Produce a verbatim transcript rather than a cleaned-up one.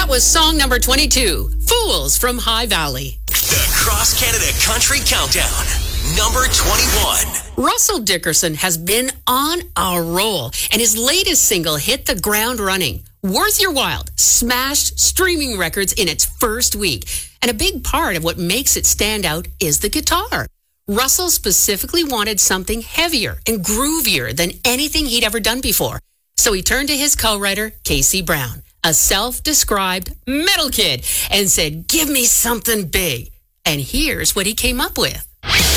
That was song number twenty-two, Fools from High Valley. The Cross Canada Country Countdown, number twenty-one. Russell Dickerson has been on a roll, and his latest single hit the ground running. Worth Your While smashed streaming records in its first week. And a big part of what makes it stand out is the guitar. Russell specifically wanted something heavier and groovier than anything he'd ever done before. So he turned to his co-writer, Casey Brown, a self-described metal kid, and said, give me something big. And here's what he came up with.